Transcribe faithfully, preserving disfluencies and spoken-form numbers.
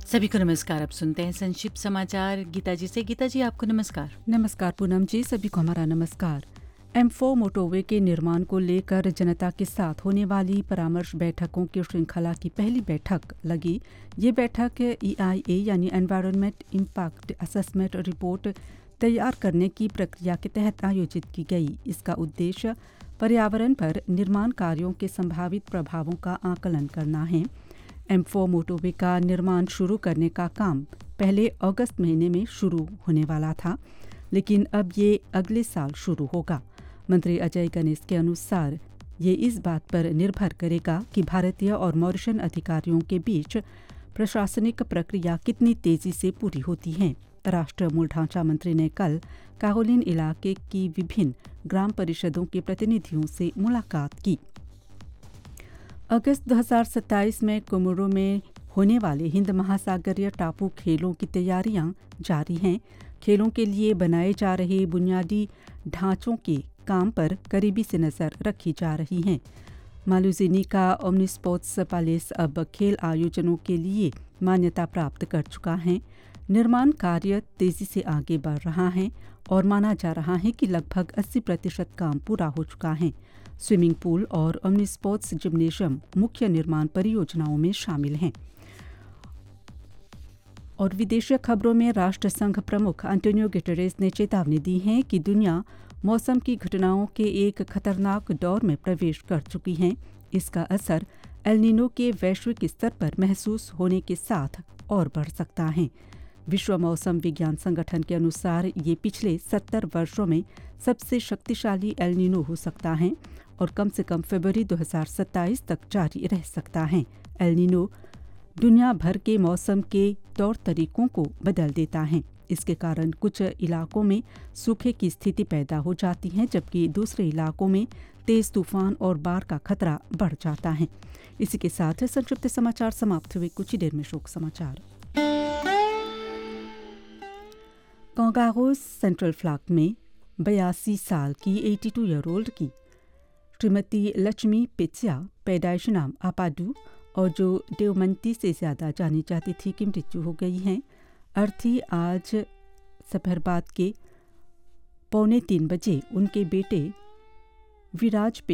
सभी को नमस्कार। आप सुनते हैं संक्षिप्त समाचार गीता जी से। गीता जी, आपको नमस्कार। नमस्कार पूनम जी, सभी को हमारा नमस्कार। एम फोर मोटरवे के निर्माण को लेकर जनता के साथ होने वाली परामर्श बैठकों की श्रृंखला की पहली बैठक लगी। ये बैठक ई आई ए यानी एनवायरनमेंट इम्पैक्ट असेसमेंट रिपोर्ट तैयार करने की प्रक्रिया के तहत आयोजित की गई। इसका उद्देश्य पर्यावरण पर निर्माण कार्यों के संभावित प्रभावों का आकलन करना है। एम फोर मोटरवे का निर्माण शुरू करने का काम पहले अगस्त महीने में शुरू होने वाला था, लेकिन अब ये अगले साल शुरू होगा। मंत्री अजय गणेश के अनुसार ये इस बात पर निर्भर करेगा कि भारतीय और मॉरिशन अधिकारियों के बीच प्रशासनिक प्रक्रिया कितनी तेजी से पूरी होती है। राष्ट्रीय मूल ढांचा मंत्री ने कल काहोलिन इलाके की विभिन्न ग्राम परिषदों के प्रतिनिधियों से मुलाकात की। अगस्त दो हज़ार सत्ताईस में कोमोरो में होने वाले हिंद महासागरीय टापू खेलों की तैयारियां जारी हैं। खेलों के लिए बनाए जा रहे बुनियादी ढांचों के काम पर करीबी से नज़र रखी जा रही है। मालुजिनी का ओमनीस्पोर्ट्स पैलेस अब खेल आयोजनों के लिए मान्यता प्राप्त कर चुका है। निर्माण कार्य तेजी से आगे बढ़ रहा है और माना जा रहा है कि लगभग अस्सी प्रतिशत काम पूरा हो चुका है। स्विमिंग पूल और ओमनीस्पोर्ट्स जिम्नेशियम मुख्य निर्माण परियोजनाओं में शामिल हैं। और विदेशी खबरों में राष्ट्रसंघ प्रमुख एंटोनियो गुटेरेस ने चेतावनी दी है कि दुनिया मौसम की घटनाओं के एक खतरनाक दौर में प्रवेश कर चुकी है। इसका असर एल नीनो के वैश्विक स्तर पर महसूस होने के साथ और बढ़ सकता है। विश्व मौसम विज्ञान संगठन के अनुसार ये पिछले सत्तर वर्षों में सबसे शक्तिशाली एल नीनो हो सकता है और कम से कम फरवरी दो हज़ार सत्ताईस तक जारी रह सकता है। एल नीनो दुनिया भर के मौसम के तौर तरीकों को बदल देता है। इसके कारण कुछ इलाकों में सूखे की स्थिति पैदा हो जाती है, जबकि दूसरे इलाकों में तेज तूफान और बाढ़ का खतरा बढ़ जाता है। इसी के साथ संक्षिप्त समाचार समाप्त हुए। कुछ ही देर में शोक समाचार। कोंगारोस सेंट्रल फ्लैग में बयासी साल की बयासी ईयर ओल्ड की श्रीमती लक्ष्मी पेचिया पैदाइश नाम आपाडू और जो देवमंती से ज़्यादा जानी जाती थी की मृत्यु हो गई है। अर्थी आज दोपहर बाद के पौने तीन बजे उनके बेटे विराज पे